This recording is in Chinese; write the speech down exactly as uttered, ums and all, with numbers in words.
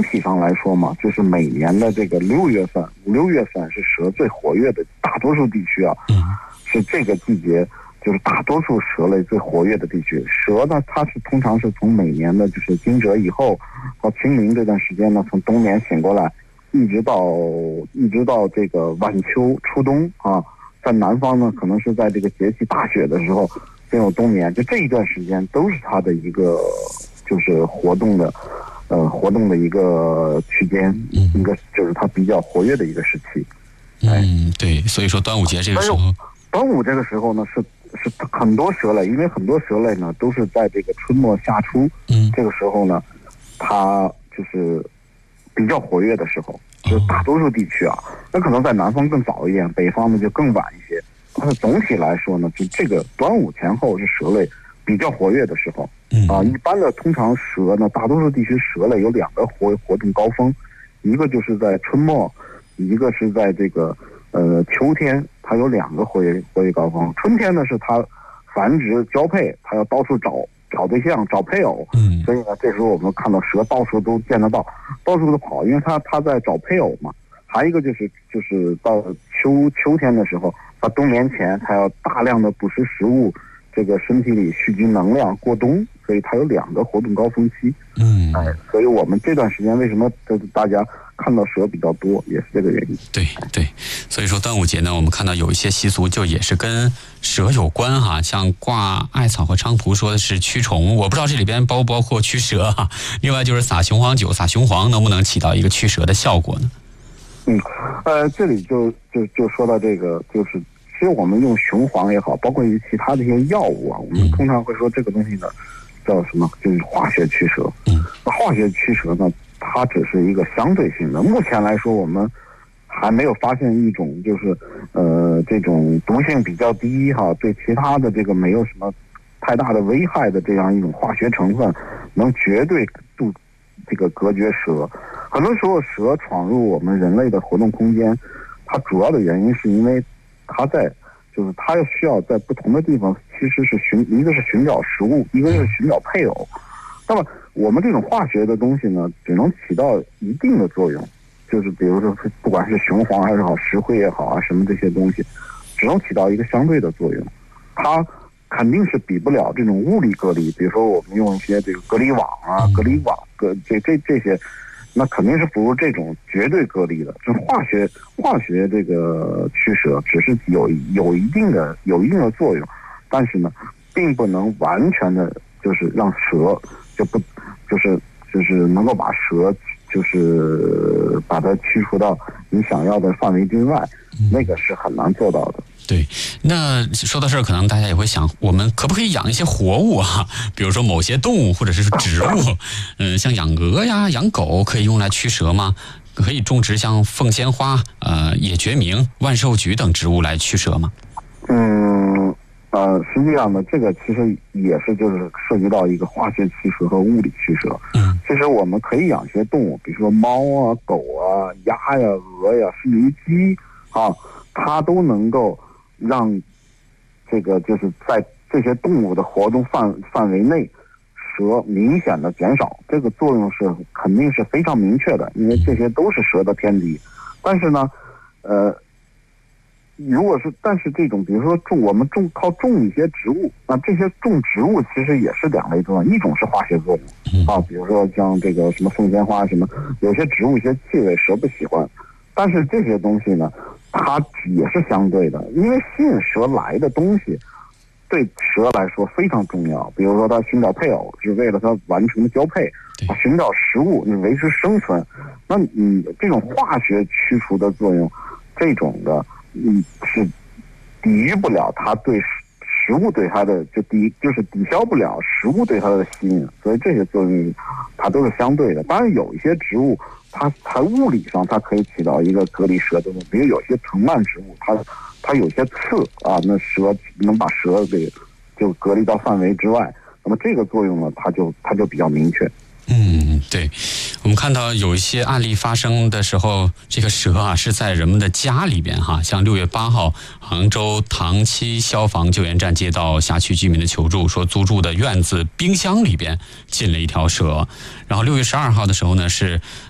体上来说嘛，就是每年的这个六月份，五六月份是蛇最活跃的，大多数地区啊，是这个季节，就是大多数蛇类最活跃的地区。蛇呢，它是通常是从每年的就是惊蛰以后到清明这段时间呢，从冬眠醒过来，一直到一直到这个晚秋初冬啊，在南方呢，可能是在这个节气大雪的时候进入冬眠，就这一段时间都是它的一个就是活动的。呃，活动的一个区间，嗯、一个就是它比较活跃的一个时期。 嗯，对，所以说端午节这个时候， 端午这个时候呢，是是很多蛇类，因为很多蛇类呢都是在这个春末夏初，嗯，这个时候呢，它就是比较活跃的时候，就是大多数地区啊，那可能在南方更早一点，北方呢就更晚一些。但是总体来说呢，就这个端午前后是蛇类比较活跃的时候。啊，一般的通常蛇呢，大多数地区蛇类有两个活活动高峰，一个就是在春末，一个是在这个呃秋天，它有两个活跃活跃高峰。春天呢是它繁殖交配，它要到处找找对象、找配偶，嗯，所以呢这时候我们看到蛇到处都见得到，到处都跑，因为它它在找配偶嘛。还有一个就是就是到秋秋天的时候，它冬眠前它要大量的捕食食物，这个身体里蓄积能量过冬。所以它有两个活动高峰期，嗯，哎，所以我们这段时间为什么就是大家看到蛇比较多，也是这个原因。 对对，所以说端午节呢，我们看到有一些习俗就也是跟蛇有关哈，像挂艾草和菖蒲说的是驱虫，我不知道这里边包不包括驱蛇哈。另外就是撒雄黄酒、撒雄黄能不能起到一个驱蛇的效果呢？ 嗯，呃，这里就就就说到这个，就是其实我们用雄黄也好，包括其他这些药物啊，我们通常会说这个东西呢。叫什么？就是化学驱蛇。嗯，那化学驱蛇呢，它只是一个相对性的。目前来说，我们还没有发现一种就是呃这种毒性比较低哈，对其他的这个没有什么太大的危害的这样一种化学成分，能绝对杜这个隔绝蛇。很多时候，蛇闯入我们人类的活动空间，它主要的原因是因为它在。就是它需要在不同的地方，其实是寻一个是寻找食物，一个是寻找配偶。那么我们这种化学的东西呢，只能起到一定的作用，就是比如说不管是雄黄还是好石灰也好啊，什么这些东西，只能起到一个相对的作用。它肯定是比不了这种物理隔离，比如说我们用一些这个隔离网啊、隔离网、隔这这这些。那肯定是不如这种绝对隔离的。这化学化学这个驱蛇只是有有一定的有一定的作用，但是呢，并不能完全的，就是让蛇就不就是就是能够把蛇就是把它驱除到你想要的范围之外，那个是很难做到的。 对，那说到这儿，可能大家也会想，我们可不可以养一些活物啊？比如说某些动物或者是植物，嗯，像养鹅呀、养狗，可以用来驱蛇吗？可以种植像凤仙花、呃野决明、万寿菊等植物来驱蛇吗？ 嗯，呃，实际上呢，这个其实也是就是涉及到一个化学驱蛇和物理驱蛇。嗯，其实我们可以养些动物，比如说猫啊、狗啊、鸭呀、鹅呀，甚至于鸡啊，它都能够让这个就是在这些动物的活动范范围内，蛇明显的减少，这个作用是肯定是非常明确的，因为这些都是蛇的天敌。但是呢，呃，如果是但是这种比如说种我们种靠种一些植物，那这些种植物其实也是两类作用，一种是化学作用啊，比如说像这个什么凤仙花什么，有些植物一些气味蛇不喜欢，但是这些东西呢，它也是相对的，因为吸引蛇来的东西对蛇来说非常重要。比如说它寻找配偶是为了它完成交配，寻找食物你维持生存，那你这种化学驱除的作用，这种的嗯是抵御不了它对食物对它的就抵就是抵消不了食物对它的吸引，所以这些作用它都是相对的。当然有一些植物它它物理上它可以起到一个隔离蛇的作用，比如有些藤蔓植物它它有些刺啊，那蛇能把蛇给就隔离到范围之外，那么这个作用呢它就它就比较明确。 嗯，对，我们看到有一些案例发生的时候，这个蛇啊是在人们的家里边哈，像六月八号，杭州唐七消防救援站接到辖区居民的求助，说租住的院子冰箱里边进了一条蛇，然后六月十二号的时候呢是